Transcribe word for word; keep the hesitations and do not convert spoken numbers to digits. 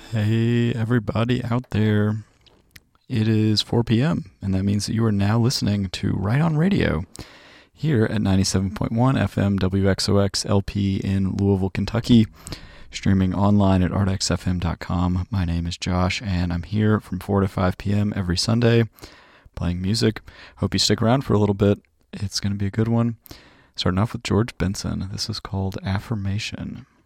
Hey, everybody out there. It is four p.m., and that means that you are now listening to Right On Radio here at ninety-seven point one F M W X O X L P in Louisville, Kentucky, streaming online at art x f m dot com. My name is Josh, and I'm here from four to five p.m. every Sunday playing music. Hope you stick around for a little bit. It's going to be a good one. Starting off with George Benson. This is called Affirmation.